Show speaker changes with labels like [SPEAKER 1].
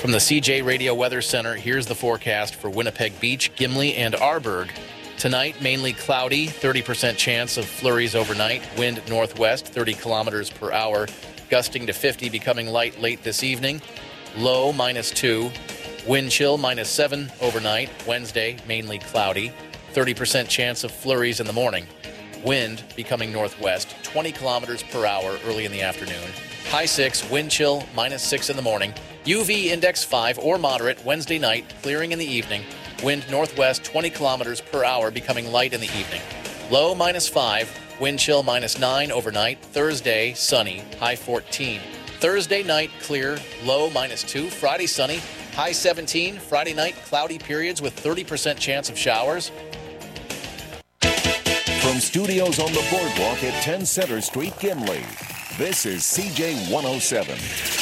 [SPEAKER 1] From the CJ Radio Weather Center, here's the forecast for Winnipeg Beach, Gimli, and Arborg. Tonight, mainly cloudy, 30% chance of flurries overnight. Wind northwest, 30 kilometers per hour, gusting to 50, becoming light late this evening. Low, -2. Wind chill, -7 overnight. Wednesday, mainly cloudy, 30% chance of flurries in the morning. Wind becoming northwest, 20 kilometers per hour early in the afternoon. High 6, wind chill, -6 in the morning. UV index 5 or moderate Wednesday night, clearing in the evening. Wind northwest 20 kilometers per hour, becoming light in the evening. Low -5, wind chill -9 overnight. Thursday, sunny, high 14. Thursday night, clear, low -2. Friday, sunny, high 17. Friday night, cloudy periods with 30% chance of showers.
[SPEAKER 2] From studios on the boardwalk at 10 Center Street, Gimli, this is CJ 107.